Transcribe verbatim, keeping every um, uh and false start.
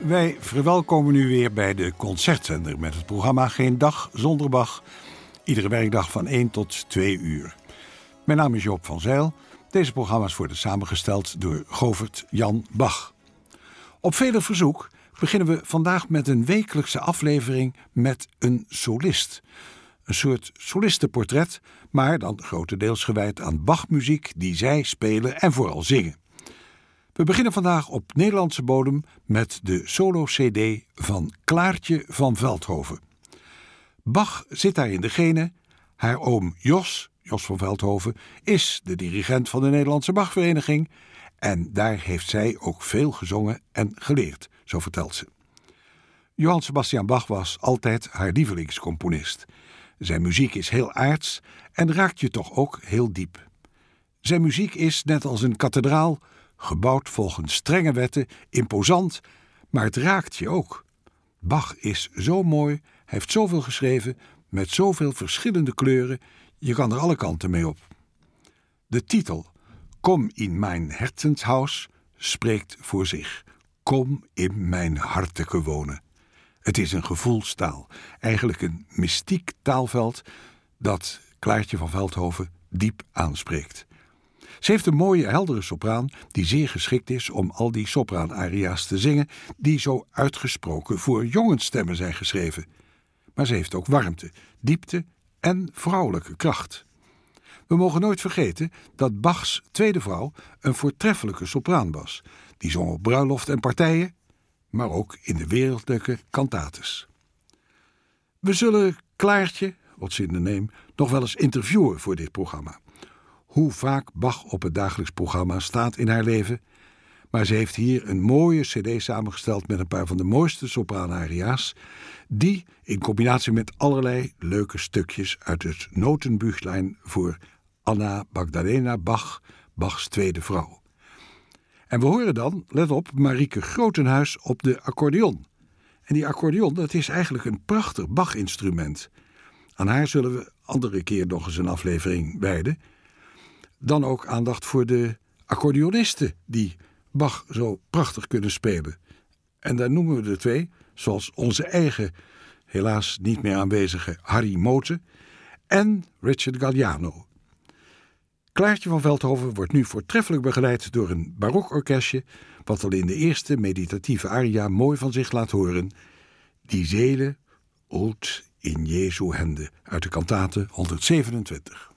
Wij verwelkomen u weer bij de Concertzender met het programma Geen Dag Zonder Bach. Iedere werkdag van één tot twee uur. Mijn naam is Joop van Zijl. Deze programma's worden samengesteld door Govert Jan Bach. Op vele verzoek beginnen we vandaag met een wekelijkse aflevering met een solist. Een soort solistenportret, maar dan grotendeels gewijd aan Bachmuziek die zij spelen en vooral zingen. We beginnen vandaag op Nederlandse bodem met de solo-C D van Klaartje van Veldhoven. Bach zit daar in de genen. Haar oom Jos, Jos van Veldhoven, is de dirigent van de Nederlandse Bachvereniging. En daar heeft zij ook veel gezongen en geleerd, zo vertelt ze. Johann Sebastian Bach was altijd haar lievelingscomponist. Zijn muziek is heel aards en raakt je toch ook heel diep. Zijn muziek is, net als een kathedraal, gebouwd volgens strenge wetten, imposant, maar het raakt je ook. Bach is zo mooi, hij heeft zoveel geschreven, met zoveel verschillende kleuren, je kan er alle kanten mee op. De titel, Kom in mijn Herzenshaus, spreekt voor zich. Kom in mijn harteke wonen. Het is een gevoelstaal, eigenlijk een mystiek taalveld dat Klaartje van Veldhoven diep aanspreekt. Ze heeft een mooie, heldere sopraan die zeer geschikt is om al die sopraanaria's te zingen die zo uitgesproken voor jongensstemmen zijn geschreven. Maar ze heeft ook warmte, diepte en vrouwelijke kracht. We mogen nooit vergeten dat Bachs tweede vrouw een voortreffelijke sopraan was. Die zong op bruiloft en partijen, maar ook in de wereldlijke cantates. We zullen Klaartje, what's in the name, nog wel eens interviewen voor dit programma. Hoe vaak Bach op het dagelijks programma staat in haar leven. Maar ze heeft hier een mooie cd samengesteld met een paar van de mooiste sopraanaria's, die in combinatie met allerlei leuke stukjes uit het Notenbüchlein voor Anna Magdalena Bach, Bachs tweede vrouw. En we horen dan, let op, Marieke Grotenhuis op de accordeon. En die accordeon, dat is eigenlijk een prachtig Bach-instrument. Aan haar zullen we andere keer nog eens een aflevering wijden. Dan ook aandacht voor de accordeonisten die Bach zo prachtig kunnen spelen. En daar noemen we er twee, zoals onze eigen, helaas niet meer aanwezige Harry Mote en Richard Galliano. Klaartje van Veldhoven wordt nu voortreffelijk begeleid door een barokorkestje, wat al in de eerste meditatieve aria mooi van zich laat horen. Die Seele old in Jesu Hände uit de kantate honderdzevenentwintig.